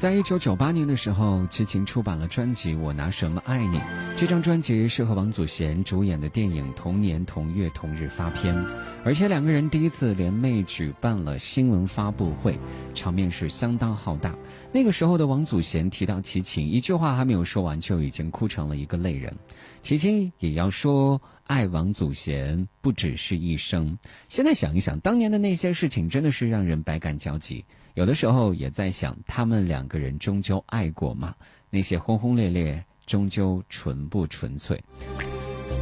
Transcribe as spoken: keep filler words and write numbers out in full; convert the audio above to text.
在一九九八年的时候，齐秦出版了专辑《我拿什么爱你》。这张专辑是和王祖贤主演的电影《同年同月同日》发片，而且两个人第一次联袂举办了新闻发布会，场面是相当浩大。那个时候的王祖贤提到齐秦，一句话还没有说完就已经哭成了一个泪人。齐秦也要说爱王祖贤不只是一生。现在想一想，当年的那些事情真的是让人百感交集。有的时候也在想，他们两个人终究爱过吗？那些轰轰烈烈终究纯不纯粹？